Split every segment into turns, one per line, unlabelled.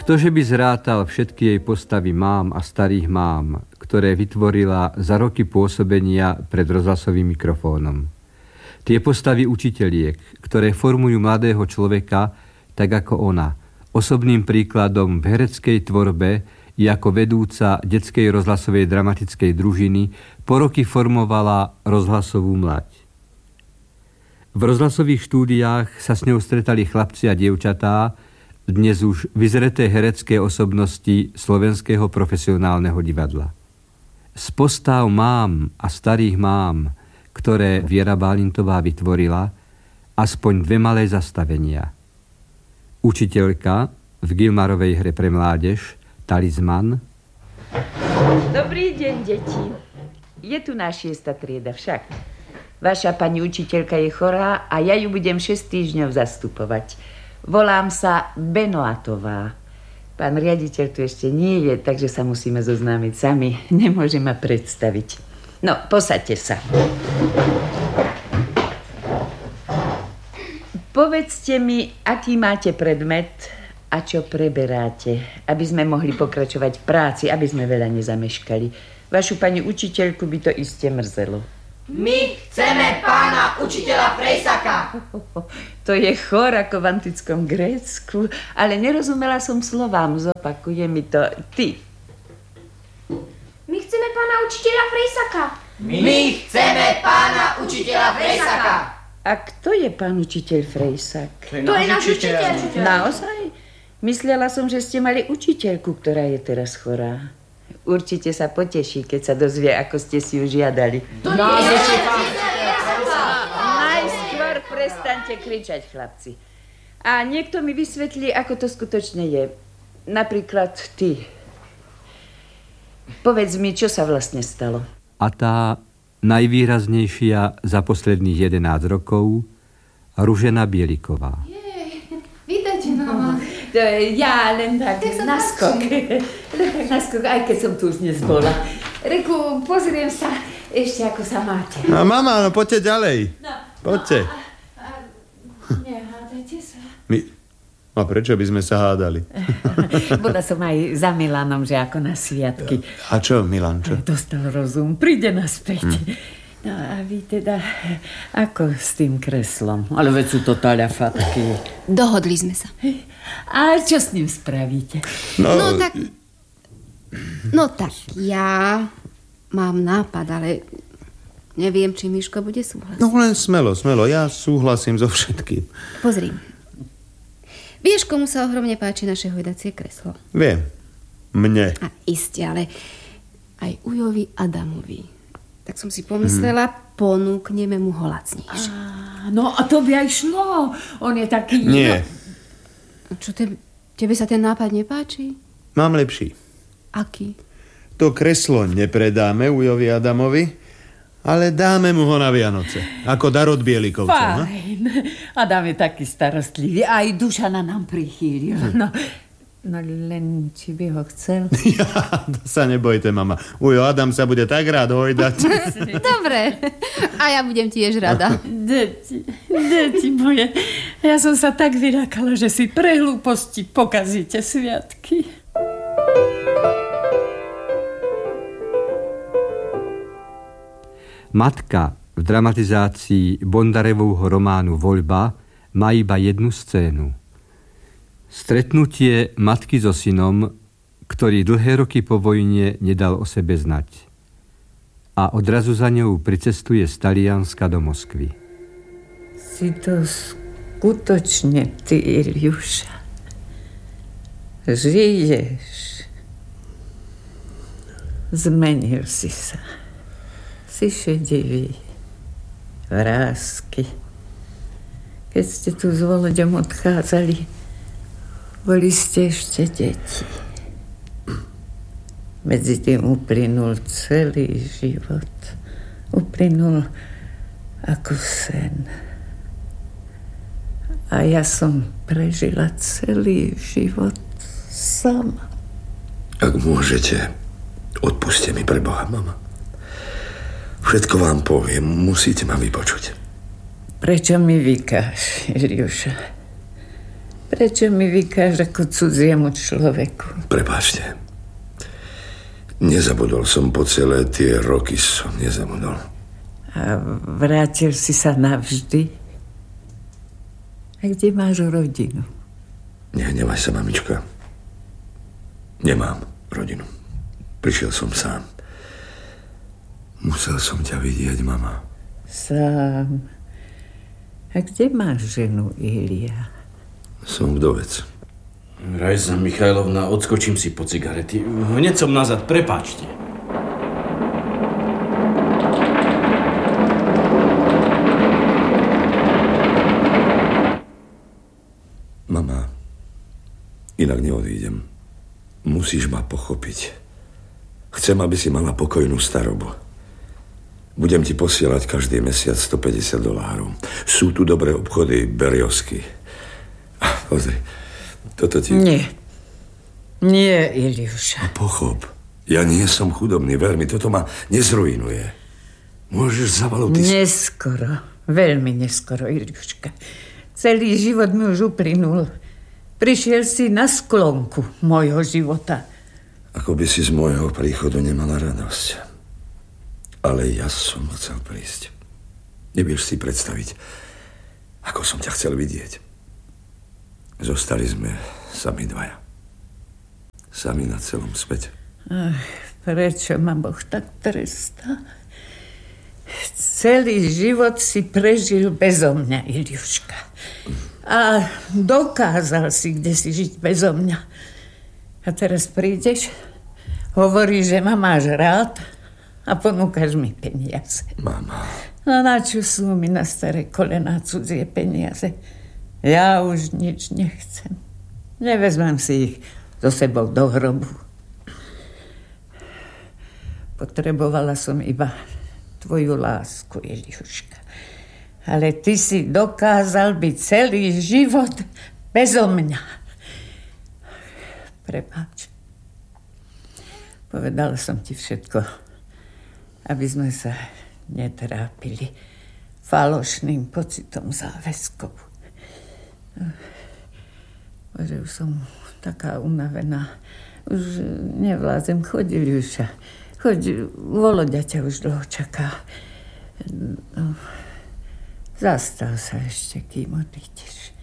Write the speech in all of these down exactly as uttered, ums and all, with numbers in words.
Ktože by zrátal všetky jej postavy mám a starých mám, ktoré vytvorila za roky pôsobenia pred rozhlasovým mikrofónom. Tie postavy učiteliek, ktoré formujú mladého človeka, tak ako ona, osobným príkladom v hereckej tvorbe i ako vedúca detskej rozhlasovej dramatickej družiny po roky formovala rozhlasovú mlať. V rozhlasových štúdiách sa s ňou stretali chlapci a dievčatá, dnes už vyzreté herecké osobnosti slovenského profesionálneho divadla. Z postav mám a starých mám, ktoré Viera Bálintová vytvorila, aspoň dve malé zastavenia. Učiteľka v Gilmarovej hre pre mládež Talizman.
Dobrý deň, deti. Je tu náš šiesta trieda však. Vaša pani učiteľka je chorá a ja ju budem šesť týždňov zastupovať. Volám sa Benoatová. Pán riaditeľ tu ešte nie je, takže sa musíme zoznámiť sami. Nemôže ma predstaviť. No, posaďte sa. Povedzte mi, aký máte predmet a čo preberáte, aby sme mohli pokračovať v práci, aby sme veľa nezameškali. Vašu pani učiteľku by to iste mrzelo.
My chceme pána učiteľa Frejsaka.
To je chor ako v antickom Grécku, ale nerozumela som slovám, zopakuje mi to ty.
My chceme pána učiteľa Frejsaka.
My chceme pána učiteľa Frejsaka.
A kto je pán učiteľ Frejsak?
To je náš učiteľ.
Naozaj? Myslela som, že ste mali učiteľku, ktorá je teraz chorá. Určite sa poteší, keď sa dozvie, ako ste si ju žiadali.
To no, nie je
Najskôr prestaňte kričať, chlapci. A niekto mi vysvetlí, ako to skutočne je. Napríklad ty. Povedz mi, čo sa vlastne stalo.
A tá najvýraznejšia za posledných jedenásť rokov, Ružena Bieliková.
Vítajte, mama.
Ja len tak, tak naskok. Naskok, aj keď som tu už dnes bola.
Reku, pozriem sa ešte, ako sa máte.
No mama, no poďte ďalej. No, poďte.
No, a, a nehádajte sa.
My... A prečo by sme sa hádali?
Bola som aj za Milanom, že ako na sviatky.
A čo, Milan, čo?
Dostal rozum, príde naspäť. Hm. No a vy teda, ako s tým kreslom? Ale veď sú to taľafatky.
Dohodli sme sa.
A čo s ním spravíte?
No,
no tak... No tak, ja mám nápad, ale neviem, či Miško bude súhlasiť.
No len smelo, smelo, ja súhlasím so všetkým.
Pozri. Vieš, komu sa ohromne páči naše hojdacie kreslo?
Viem. Mne.
A iste, ale aj Ujovi Adamovi. Tak som si pomyslela, hmm. ponúkneme mu ho lacnejšie.
No a to by aj šlo. On je taký...
Nie.
No, čo te, tebe sa ten nápad nepáči?
Mám lepší.
Aký?
To kreslo nepredáme Ujovi Adamovi, ale dáme mu ho na Vianoce. Ako dar od Bielikovcov.
Fajn. Adam je taký starostlivý. Aj Dušana nám prichýlil. No... No len, či by ho chcel?
Ja, to sa nebojte, mama. Ujo, Adam sa bude tak rád hojdať.
Dobre. A ja budem tiež rada.
Deti, deti moje. Ja som sa tak vyľakala, že si pre hlúposti pokazíte sviatky.
Matka v dramatizácii Bondarevovho románu Voľba má iba jednu scénu. Stretnutie matky so synom, ktorý dlhé roky po vojne nedal o sebe znať. A odrazu za ňou pricestuje z Talianska do Moskvy.
Si to skutočne ty, Iliuša. Žiješ. Zmenil si sa. Si šedivý. Vrásky. Keď ste tu s Volodom odchádzali, boli ste ešte deti. Medzi tým uplynul celý život. Uplynul ako sen. A ja som prežila celý život sama.
Ak môžete, odpuste mi pre Boha, mama. Všetko vám poviem, musíte ma vypočuť.
Prečo mi vykáš, Iliuša? Prečo mi vykáš ako cudziemu človeku?
Prepáčte. Nezabudol som po celé tie roky, som nezabudol.
A vrátil si sa navždy? A kde máš rodinu?
Nehnevaj sa, mamička. Nemám rodinu. Prišiel som sám. Musel som ťa vidieť, mama.
Sám. A kde máš ženu, Ilia?
Som vdovec.
Rajza Michajlovna, odskočím si po cigarety. Hneď som nazad, prepáčte.
Mama, inak neodídem. Musíš ma pochopiť. Chcem, aby si mala pokojnú starobu. Budem ti posielať každý mesiac stopäťdesiat dolárov. Sú tu dobré obchody, Beriovsky. Pozri, toto ti...
Nie. Nie, Iliuša.
Pochop. Ja nie som chudobný, veľmi. Toto ma nezruinuje. Môžeš zavalovať... Ty...
Neskoro. Veľmi neskoro, Iliuška. Celý život mi už uplynul. Prišiel si na sklonku môjho života.
Ako by si z môjho príchodu nemala radosť. Ale ja som chcel prísť. Nevieš si predstaviť, ako som ťa chcel vidieť. Zostali sme sami dvaja. Sami na celom svete.
Ach, prečo ma Boh tak trestá? Celý život si prežil bezo mňa, Iliuška. A dokázal si, kde si žiť bezo mňa. A teraz prídeš, hovoríš, že ma máš rád a ponúkaš mi peniaze.
Mama.
A na čo sú mi na staré kolená cudzie peniaze? Ja už nič nechcem. Nevezmem si ich so sebou do hrobu. Potrebovala som iba tvoju lásku, Iliuška. Ale ty si dokázal byť celý život bezo mňa. Prepáč. Povedala som ti všetko, aby sme sa netrápili falošným pocitom záväzkov. Bože, už som taká unavená. Už nevládzem. Choď, Iliuša. Choď, Voloďa ťa už dlho čaká. No, zastal sa ešte, kým odídeš.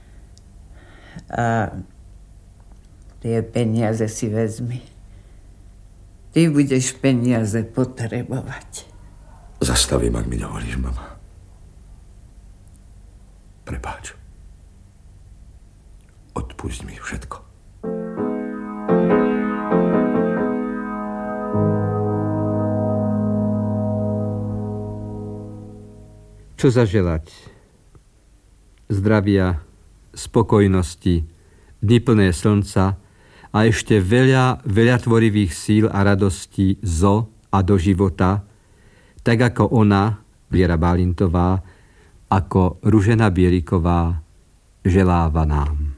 A tie peniaze si vezmi. Ty budeš peniaze potrebovať.
Zastavím, ak mi dovolíš, mama. Prepáč. Odpusť mi všetko.
Čo zaželať? Zdravia, spokojnosti, dni plné slnca a ešte veľa, veľa tvorivých síl a radostí zo a do života, tak ako ona, Viera Bálintová, ako Ružena Bieliková, želáva nám.